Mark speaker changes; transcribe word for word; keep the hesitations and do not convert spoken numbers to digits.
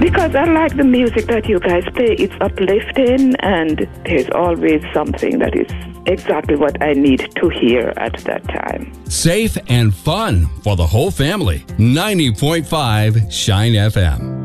Speaker 1: Because I like the music that you guys play. It's uplifting, and there's always something that is exactly what I need to hear at that time.
Speaker 2: Safe and fun for the whole family. ninety point five Shine F M.